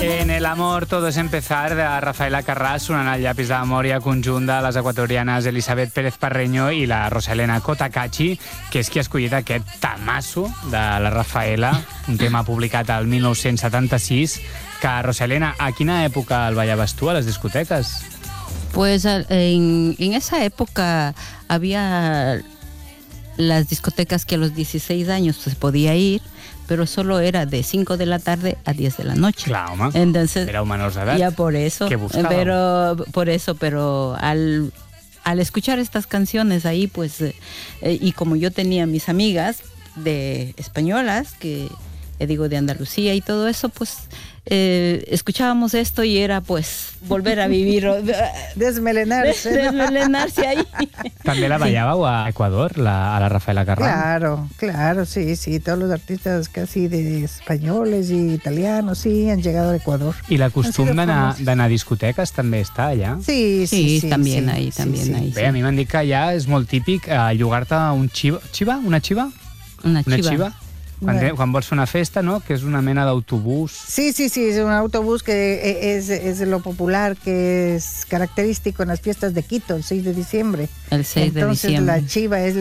En el amor todo es empezar, de Rafaela Carràs, sonant el llapis de memòria conjunt de les equatorianes Elisabet Pérez Parreño i la Rosalena Cotacachi, que és qui ha escollit aquest tamasso de la Rafaela, un tema publicat al 1976, que, Rosalena, a quina època el ballaves tu a les discoteques? Pues en esa época había las discotecas que a los 16 años se podía ir, pero solo era de 5 de la tarde a 10 de la noche. Clar, home, entonces, éreu menors d'edat. Ya por eso. Què buscàveu? Pero al escuchar estas canciones ahí, pues, y como yo tenía mis amigas de españolas, que digo de Andalucía y todo eso, pues escuchábamos esto y era pues volver a vivir, desmelenarse. Desmelenarse ahí. També la ballàveu a Ecuador, a la Rafaela Carrà? Claro, sí, todos los artistas casi de españoles y italianos, sí, han llegado a Ecuador. I la costum d'anar a discoteques també està allà? Sí, también ahí. Bé, a mi m'han dit que allà és molt típic llogar-te un xiva? Una xiva? Una xiva. Quan vols fer una festa, ¿no? Que és una mena d'autobús. Sí, es un autobús que es lo popular, que es característico en las fiestas de Quito, el 6 de diciembre. El 6 de diciembre. Entonces la chiva es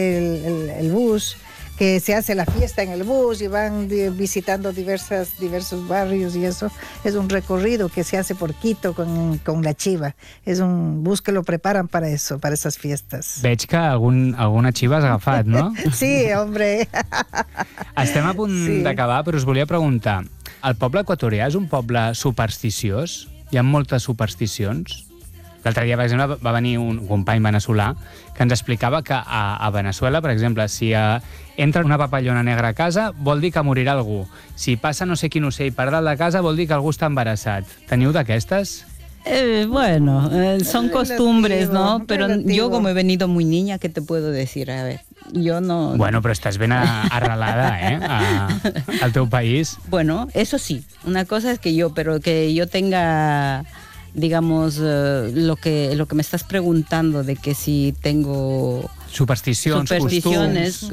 el bus, que se hace la fiesta en el bus y van visitando diversos barrios y eso. Es un recorrido que se hace por Quito con la chiva. Es un bus que lo preparan para eso, para esas fiestas. Veig que alguna xiva has agafat, no? Sí, hombre. Estem a punt d'acabar, però us volia preguntar, el poble equatorià és un poble supersticiós? Hi ha moltes supersticions? L'altre dia, per exemple, va venir un company veneçolà que ens explicava que a Veneçuela, per exemple, si entra una papallona negra a casa, vol dir que morirà algú. Si passa no sé quin ocell per dalt de casa, vol dir que algú està embarassat. Teniu d'aquestes? Bueno, son costumbres, ¿no? Pero relativo. Yo como he venido muy niña, ¿qué te puedo decir? A ver, yo no... Bueno, però estàs ben arrelada, al teu país. Bueno, eso sí. Una cosa es que yo tenga, digamos, lo que me estás preguntando de que si tengo... Supersticions, costums...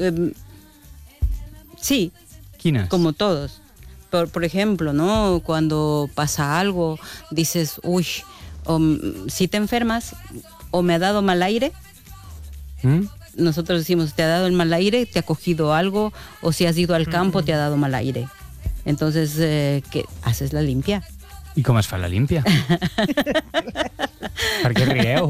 Sí. Quines? Como todos. Por ejemplo, ¿no? Cuando pasa algo, dices, uy, si te enfermas o me ha dado mal aire, nosotros decimos, te ha dado el mal aire, te ha cogido algo, o si has ido al campo, te ha dado mal aire. Entonces, ¿qué? Haces la limpia. I com es fa la limpia? Per què rieu?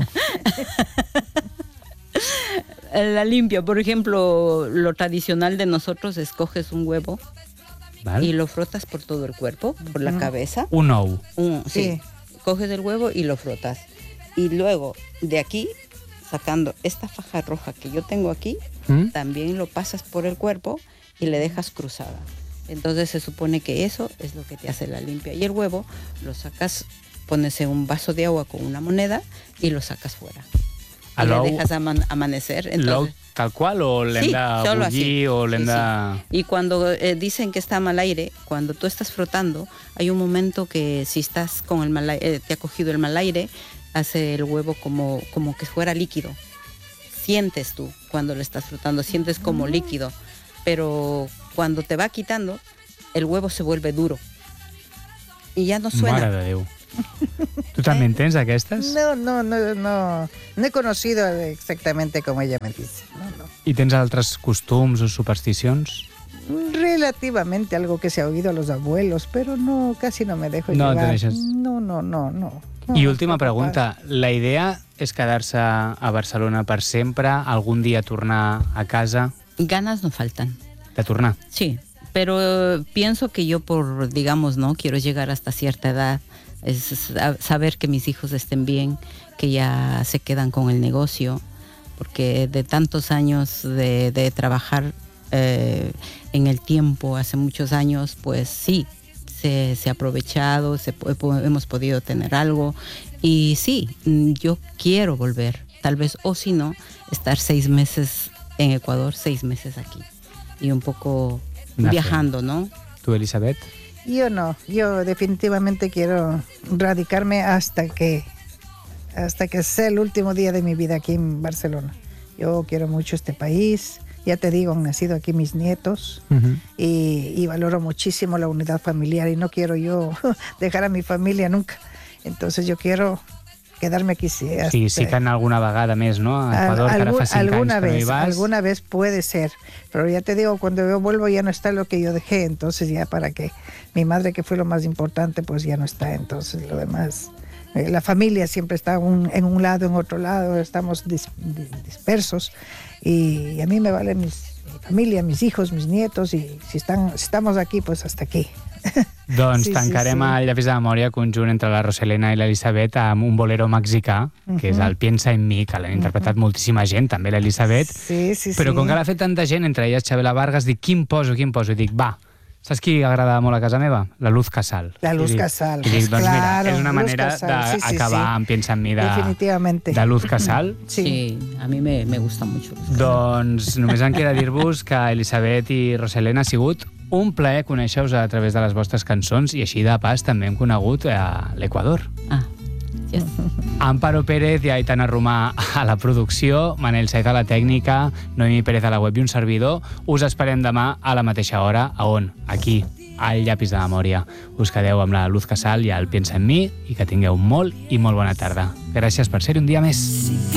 La limpia, por ejemplo, lo tradicional de nosotros es coges un huevo, ¿vale? Y lo frotas por todo el cuerpo, por la cabeza. Un ou. Sí. Coges el huevo y lo frotas. Y luego, de aquí, sacando esta faja roja que yo tengo aquí, también lo pasas por el cuerpo y le dejas cruzada. Entonces se supone que eso es lo que te hace la limpia. Y el huevo lo sacas, pones en un vaso de agua con una moneda y lo sacas fuera. Y le dejas amanecer. L'ou tal qual o l'hem de bullir o l'hem de... Y cuando dicen que está mal aire, cuando tú estás frotando, hay un momento que si estás con el mal aire, te ha cogido el mal aire, hace el huevo como que fuera líquido. Sientes tú cuando lo estás frotando, sientes como líquido. Pero cuando te va quitando, el huevo se vuelve duro. Y ya no suena. Mare de Déu. ¿Tú también tens aquestes? No he conocido exactamente como ella me dice. No. I tens altres costums o supersticions? Relativamente algo que se ha oído a los abuelos, pero no, casi no me dejo llevar. Te deixes... No. I última pregunta, la idea és quedar-se a Barcelona per sempre, algun dia tornar a casa? Ganas no faltan. ¿De tornar? Sí, pero pienso que yo digamos, ¿no? Quiero llegar hasta cierta edad, es saber que mis hijos estén bien, que ya se quedan con el negocio, porque de tantos años de trabajar en el tiempo, hace muchos años, pues sí, se ha aprovechado, hemos podido tener algo, y sí, yo quiero volver, tal vez, o si no, estar 6 meses en Ecuador, 6 meses aquí, y un poco viajando, ¿no? ¿Tú, Elisabet? Yo no, yo definitivamente quiero radicarme hasta que sea el último día de mi vida aquí en Barcelona. Yo quiero mucho este país, Ya te digo, han nacido aquí mis nietos y valoro muchísimo la unidad familiar y no quiero yo dejar a mi familia nunca. Entonces yo quiero quedarme aquí. Sí que en alguna vegada més, no? A Ecuador, que ara fa 5 anys que no hi vas. Alguna vez puede ser, pero ya te digo, cuando yo vuelvo ya no está lo que yo dejé, entonces ya para qué. Mi madre, que fue lo más importante, pues ya no está, entonces lo demás... La familia siempre está en un lado, en otro lado, estamos dispersos y a mí me vale mi familia, mis hijos, mis nietos y si estamos aquí, pues hasta aquí. Doncs tancarem el llapis de memòria conjunt entre la Roselena i l'Elisabet amb un bolero mexicà, que és el Piensa en mi, que l'han interpretat moltíssima gent, també l'Elisabet, però com que l'ha fet tanta gent, entre elles Chabela Vargas, dic, quin poso? I dic, va, saps qui agrada molt a casa meva? La Luz Casal. La Luz Casal. I dic, doncs mira, és una manera d'acabar amb Piensa en mi de Luz Casal. Sí, a mi me gusta mucho. Doncs només em queda dir-vos que Elisabet i Roselena ha sigut un plaer conèixer-vos a través de les vostres cançons i així de pas també hem conegut l'Equador. Amparo Pérez i Aitana Romà a la producció, Manel Saiz a la tècnica, Noemi Pérez a la web i un servidor. Us esperem demà a la mateixa hora. A on? Aquí, al llapis de memòria. Us quedeu amb la Luz Casal i el Piensa en mi i que tingueu molt i molt bona tarda. Gràcies per ser un dia més.